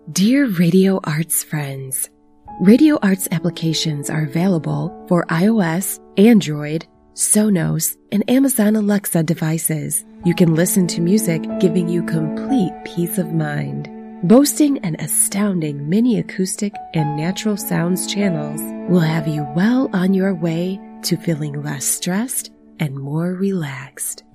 Dear Radio Arts friends, Radio Arts applications are available for iOS, Android, Sonos, and Amazon Alexa devices. You can listen to music giving you complete peace of mind. Boasting an astounding mini acoustic and natural sounds channels will have you well on your way to feeling less stressed and more relaxed.